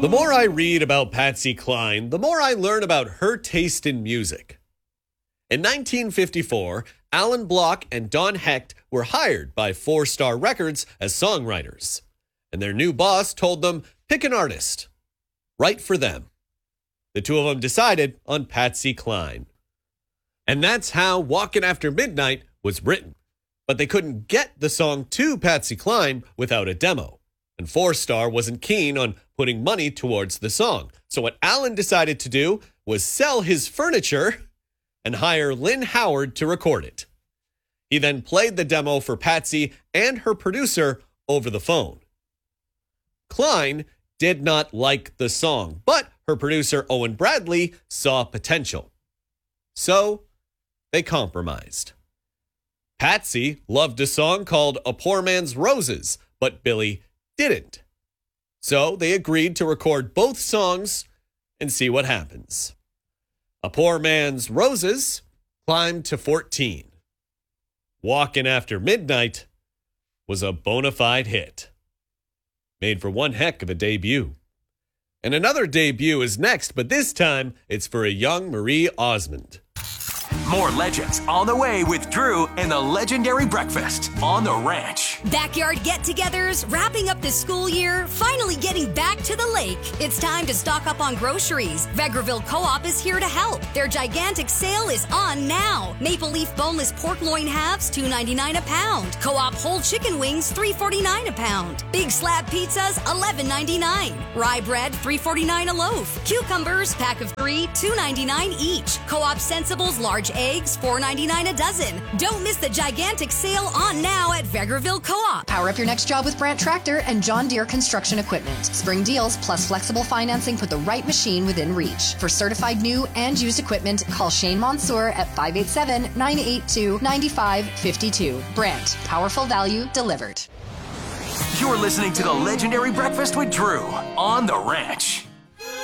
The more I read about Patsy Cline, the more I learn about her taste in music. In 1954, Alan Block and Don Hecht were hired by Four Star Records as songwriters, and their new boss told them, pick an artist. Write for them. The two of them decided on Patsy Cline. And that's how Walkin' After Midnight was written. But they couldn't get the song to Patsy Cline without a demo. And Four Star wasn't keen on putting money towards the song. So what Alan decided to do was sell his furniture and hire Lynn Howard to record it. He then played the demo for Patsy and her producer over the phone. Cline did not like the song, but her producer Owen Bradley saw potential. So they compromised. Patsy loved a song called A Poor Man's Roses, but Billy didn't. So they agreed to record both songs and see what happens. A Poor Man's Roses climbed to 14. Walkin' After Midnight was a bona fide hit. Made for one heck of a debut. And another debut is next, but this time it's for a young Marie Osmond. More legends on the way with Drew and the legendary breakfast on the ranch. Backyard get-togethers, wrapping up the school year, finally getting back to the lake. It's time to stock up on groceries. Vegreville Co-op is here to help. Their gigantic sale is on now. Maple Leaf boneless pork loin halves, $2.99 a pound. Co-op whole chicken wings, $3.49 a pound. Big slab pizzas, $11.99. Rye bread, $3.49 a loaf. Cucumbers, pack of 3, $2.99 each. Co-op Sensibles large eggs, $4.99 a dozen. Don't miss the gigantic sale on now at Vegreville Co-op. Power up your next job with Brandt Tractor and John Deere Construction Equipment. Spring deals plus flexible financing put the right machine within reach. For certified new and used equipment, call Shane Mansour at 587-982-9552. Brandt, powerful value delivered. You're listening to the legendary breakfast with Drew on the ranch.